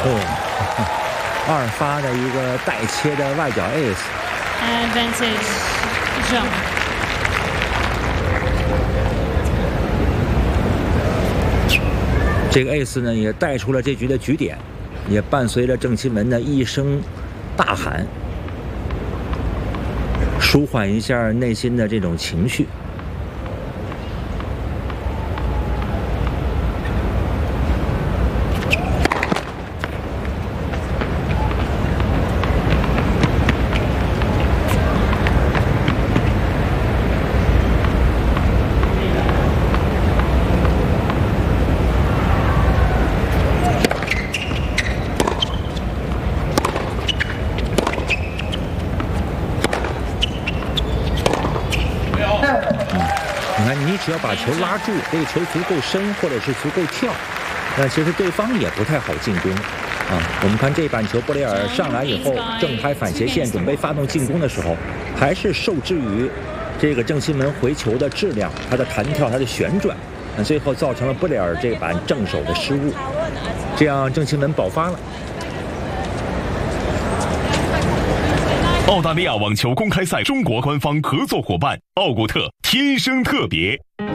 二发的一个带切的外角 Advantage jump. 这个 ace 呢也带出了这局的局点，也伴随着郑钦文的一声大喊，舒缓一下内心的这种情绪。你只要把球拉住，这个球足够深或者是足够跳，那其实对方也不太好进攻啊。我们看这板球，布雷尔上来以后正拍反斜线，准备发动进攻的时候，还是受制于这个郑钦文回球的质量、他的弹跳、他的旋转，那最后造成了布雷尔这板正手的失误，这样郑钦文爆发了。 澳大利亚网球公开赛中国官方合作伙伴奥古特，天生特别。